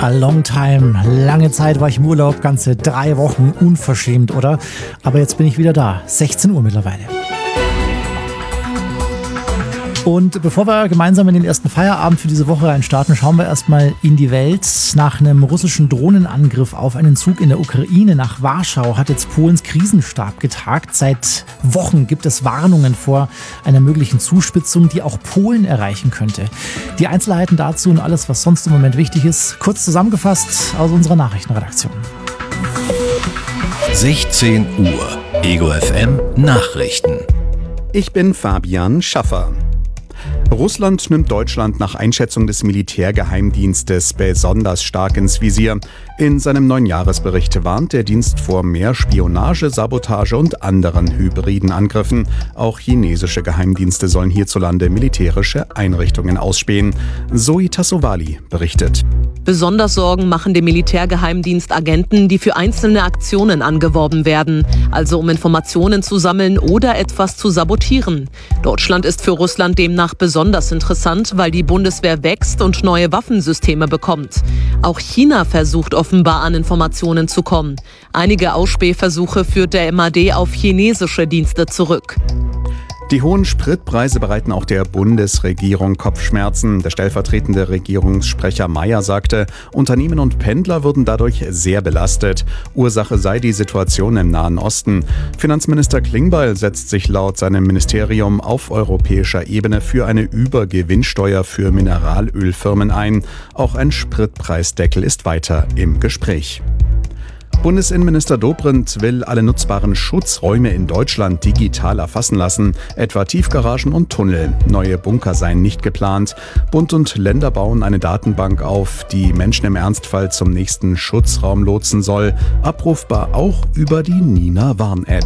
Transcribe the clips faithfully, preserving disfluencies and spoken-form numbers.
A long time. Lange Zeit war ich im Urlaub, ganze drei Wochen, unverschämt, oder? Aber jetzt bin ich wieder da. sechzehn Uhr mittlerweile. Und bevor wir gemeinsam in den ersten Feierabend für diese Woche reinstarten, schauen wir erstmal in die Welt. Nach einem russischen Drohnenangriff auf einen Zug in der Ukraine nach Warschau hat jetzt Polens Krisenstab getagt. Seit Wochen gibt es Warnungen vor einer möglichen Zuspitzung, die auch Polen erreichen könnte. Die Einzelheiten dazu und alles, was sonst im Moment wichtig ist, kurz zusammengefasst aus unserer Nachrichtenredaktion. sechzehn Uhr, Ego F M Nachrichten. Ich bin Fabian Schaffer. Russland nimmt Deutschland nach Einschätzung des Militärgeheimdienstes besonders stark ins Visier. In seinem neuen Jahresbericht warnt der Dienst vor mehr Spionage, Sabotage und anderen hybriden Angriffen. Auch chinesische Geheimdienste sollen hierzulande militärische Einrichtungen ausspähen. Zoe Tassovali berichtet. Besonders Sorgen machen dem Militärgeheimdienst Agenten, die für einzelne Aktionen angeworben werden, also um Informationen zu sammeln oder etwas zu sabotieren. Deutschland ist für Russland demnach besonders interessant, weil die Bundeswehr wächst und neue Waffensysteme bekommt. Auch China versucht offenbar an Informationen zu kommen. Einige Ausspähversuche führt der M A D auf chinesische Dienste zurück. Die hohen Spritpreise bereiten auch der Bundesregierung Kopfschmerzen. Der stellvertretende Regierungssprecher Mayer sagte, Unternehmen und Pendler würden dadurch sehr belastet. Ursache sei die Situation im Nahen Osten. Finanzminister Klingbeil setzt sich laut seinem Ministerium auf europäischer Ebene für eine Übergewinnsteuer für Mineralölfirmen ein. Auch ein Spritpreisdeckel ist weiter im Gespräch. Bundesinnenminister Dobrindt will alle nutzbaren Schutzräume in Deutschland digital erfassen lassen, etwa Tiefgaragen und Tunnel. Neue Bunker seien nicht geplant. Bund und Länder bauen eine Datenbank auf, die Menschen im Ernstfall zum nächsten Schutzraum lotsen soll, abrufbar auch über die Nina Warn-App.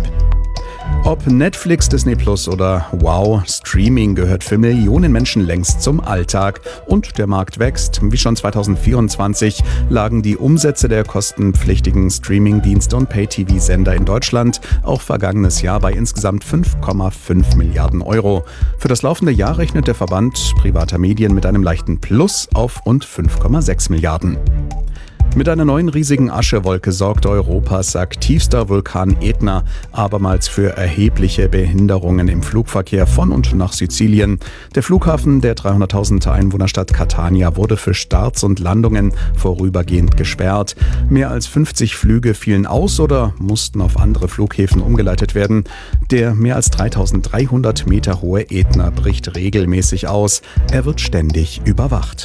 Ob Netflix, Disney Plus oder Wow, Streaming gehört für Millionen Menschen längst zum Alltag. Und der Markt wächst. Wie schon zwanzig vierundzwanzig lagen die Umsätze der kostenpflichtigen Streaming-Dienste und Pay-T V-Sender in Deutschland auch vergangenes Jahr bei insgesamt fünf Komma fünf Milliarden Euro. Für das laufende Jahr rechnet der Verband privater Medien mit einem leichten Plus auf rund fünf Komma sechs Milliarden. Mit einer neuen riesigen Aschewolke sorgt Europas aktivster Vulkan Ätna abermals für erhebliche Behinderungen im Flugverkehr von und nach Sizilien. Der Flughafen der dreihunderttausend Einwohnerstadt Catania wurde für Starts und Landungen vorübergehend gesperrt. Mehr als fünfzig Flüge fielen aus oder mussten auf andere Flughäfen umgeleitet werden. Der mehr als dreitausenddreihundert Meter hohe Ätna bricht regelmäßig aus. Er wird ständig überwacht.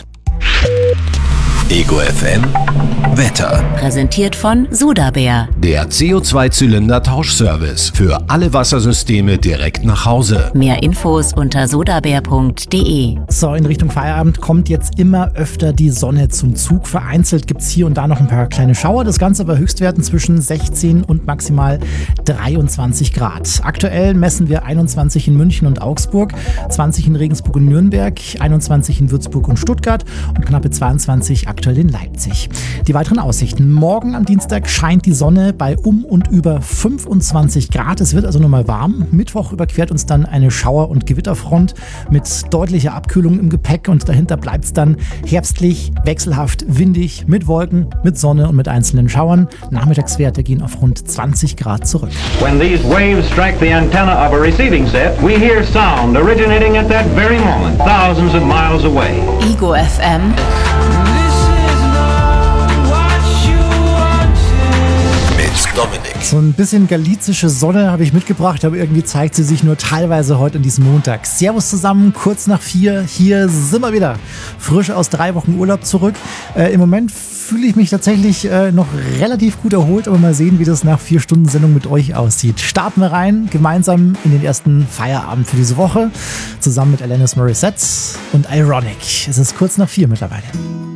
Ego F M Wetter. Präsentiert von Sudabär. Der C O zwei Zylinder Tauschservice für alle Wassersysteme direkt nach Hause. Mehr Infos unter sudabär punkt de. So, in Richtung Feierabend kommt jetzt immer öfter die Sonne zum Zug. Vereinzelt gibt es hier und da noch ein paar kleine Schauer. Das Ganze bei Höchstwerten zwischen sechzehn und maximal dreiundzwanzig Grad. Aktuell messen wir einundzwanzig in München und Augsburg, zwanzig in Regensburg und Nürnberg, einundzwanzig in Würzburg und Stuttgart und knappe zweiundzwanzig aktuell in Leipzig. Die weiteren Aussichten. Morgen am Dienstag scheint die Sonne bei um und über fünfundzwanzig Grad. Es wird also nochmal warm. Mittwoch überquert uns dann eine Schauer- und Gewitterfront mit deutlicher Abkühlung im Gepäck und dahinter bleibt es dann herbstlich, wechselhaft, windig, mit Wolken, mit Sonne und mit einzelnen Schauern. Nachmittagswerte gehen auf rund zwanzig Grad zurück. When these waves strike the antenna of a receiving set, we hear sound originating at that very moment, thousands of miles away. Ego F M. Dominik. So ein bisschen galizische Sonne habe ich mitgebracht, aber irgendwie zeigt sie sich nur teilweise heute an diesem Montag. Servus zusammen, kurz nach vier, hier sind wir wieder. Frisch aus drei Wochen Urlaub zurück. Äh, Im Moment fühle ich mich tatsächlich äh, noch relativ gut erholt, aber mal sehen, wie das nach vier Stunden Sendung mit euch aussieht. Starten wir rein, gemeinsam in den ersten Feierabend für diese Woche, zusammen mit Alanis Morissette und Ironic. Es ist kurz nach vier mittlerweile.